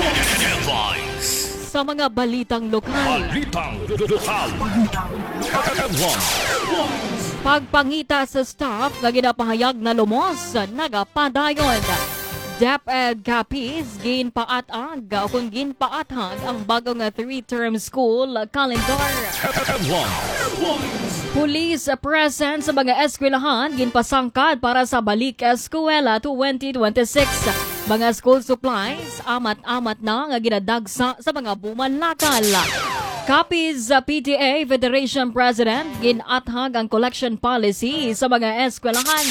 Headlines. Sa mga balitang lokal, Balitang lokal. Headlines. pagpangita sa staff nga ginapahayag na lumos nagapadayon. DepEd Capiz ginpaatag o kung ginpaatag ang bagong 3-term school calendar. Headlines. Police present sa mga eskwelahan ginpasangkad para sa Balik Eskwela 2026. Mga school supplies amat-amat na nga ginadagsa sa mga bumanlakal. Capiz PTA Federation President ginathag ang collection policy sa mga eskwelahan.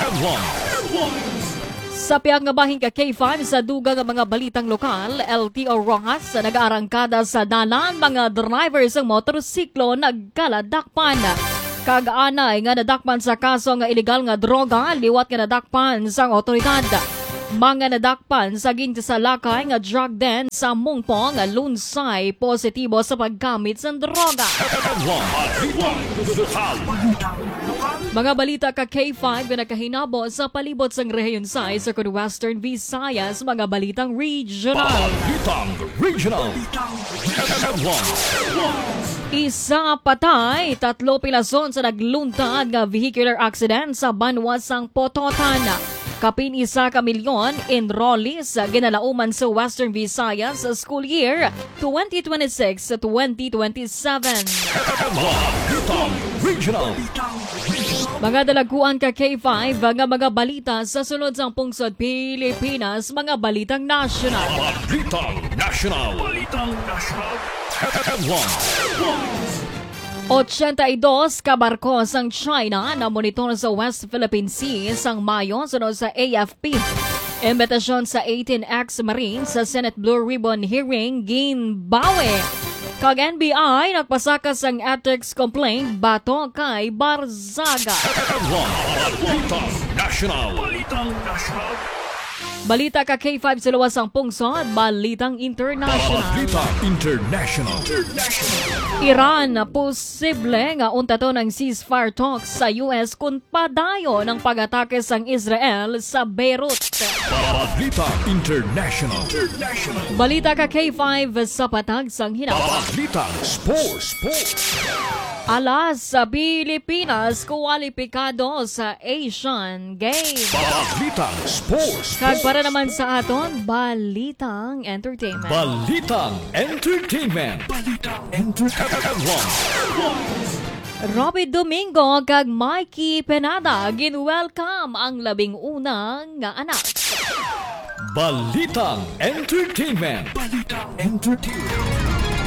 Sa piyang nga bahing ka K5 sa dugang nga mga balitang lokal, LTO Rojas nag-aarangkada sa dalan mga drivers ng motorsiklo nagkaladakpan. Kagaanay nga nadakpan sa kaso nga illegal nga droga, liwat nga nadakpan sa otoridad. Mga nadakpan sa gintisalakay nga drug den sa Mungpong nga lunsay positibo sa paggamit sa droga. Mga balita ka K5 na nakahinabo sa palibot sang rehiyon sa Western Visayas, mga balitang regional. Isa patay, 3 pilason sa nagluntad nga vehicular accident sa Banwasang Pototan. Kapin 1 ka milyon enrollees ginalauman sa Western Visayas sa school year 2026-2027. Mga dalaguan ka K5 nga mga balita sa sunod sang pungsod Pilipinas, mga balitang national. Balitang national. 82 ka barkos ang China na monitor sa West Philippine Sea sang Mayo sunod sa AFP. Imbitasyon sa 18 ex-Marines sa Senate Blue Ribbon hearing ginbawi. Kag NBI nagpasakas ang ethics complaint bato kay Barzaga. Balita ka K5 sa luwas ang pungsod, balitang international. Iran na posible nga untato ng ceasefire talks sa US kung padayo ng pag-atake sang Israel sa Beirut. Balita ka K5 sa patag sang hinawa. Alas sa Pilipinas, kuwalipikado sa Asian Games. Kag para naman sa aton, balitang entertainment. Robby Domingo kag Mikey Penada gin-welcome ang 11 nga anak. Balitang Entertainment.